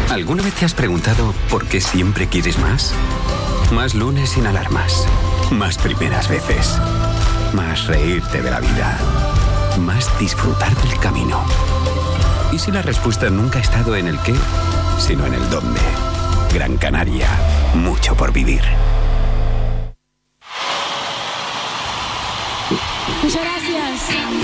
¿Alguna vez te has preguntado por qué siempre quieres más? Más lunes sin alarmas. Más primeras veces. Más reírte de la vida. Más disfrutar del camino. ¿Y si la respuesta nunca ha estado en el qué, sino en el dónde? Gran Canaria. Mucho por vivir.